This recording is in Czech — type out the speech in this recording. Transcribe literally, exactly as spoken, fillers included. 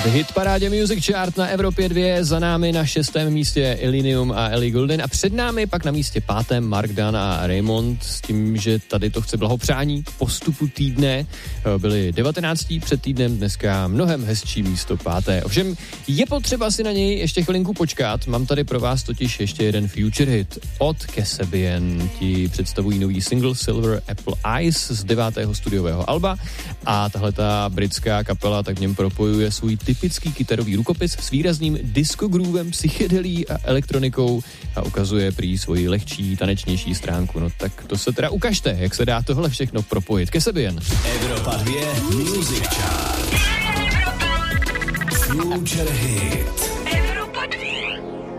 V hitparádě Music Chart na Evropě dva, za námi na šestém místě Illenium a Ellie Goulding a před námi pak na místě pátém Mark Dunn a Raymond s tím, že tady to chce blahopřání k postupu týdne. Byli devatenáctí před týdnem, dneska mnohem hezčí místo páté. Ovšem je potřeba si na něj ještě chvilinku počkat. Mám tady pro vás totiž ještě jeden future hit od Kasabian. Ti představují nový single Silver Apple Eyes z devátého studiového alba a tahle ta britská kapela tak v něm propojuje svůj typický kytarový rukopis s výrazným disco groovem, psychedelí a elektronikou a ukazuje prý svoji lehčí, tanečnější stránku. No tak to se teda ukažte, jak se dá tohle všechno propojit. Kasabian. Evropa dva Music Chart. Future Hit.